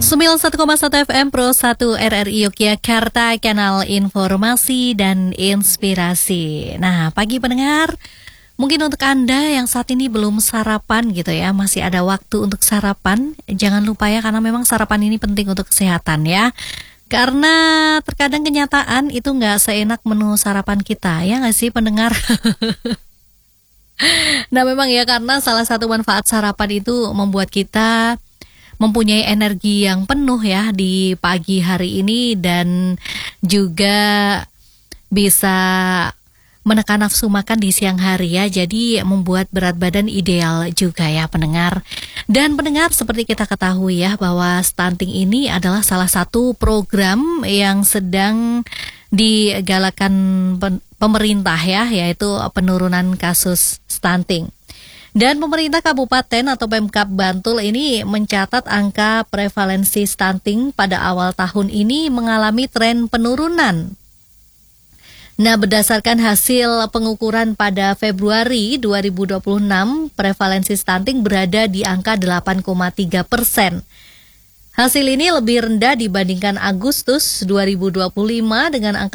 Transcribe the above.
91,1 FM Pro 1 RRI Yogyakarta, kanal informasi dan inspirasi. Nah, pagi pendengar, mungkin untuk Anda yang saat ini belum sarapan gitu ya, masih ada waktu untuk sarapan. Jangan lupa ya, karena memang sarapan ini penting untuk kesehatan ya. Karena terkadang kenyataan itu nggak seenak menu sarapan kita, ya nggak sih pendengar? Nah memang ya, karena salah satu manfaat sarapan itu membuat kita mempunyai energi yang penuh ya di pagi hari ini, dan juga bisa menekan nafsu makan di siang hari ya. Jadi membuat berat badan ideal juga ya pendengar. Dan pendengar, seperti kita ketahui ya bahwa stunting ini adalah salah satu program yang sedang digalakan pemerintah ya, yaitu penurunan kasus stunting. Dan pemerintah kabupaten atau Pemkab Bantul ini mencatat angka prevalensi stunting pada awal tahun ini mengalami tren penurunan. Nah, berdasarkan hasil pengukuran pada Februari 2026, prevalensi stunting berada di angka 8,3%. Hasil ini lebih rendah dibandingkan Agustus 2025 dengan angka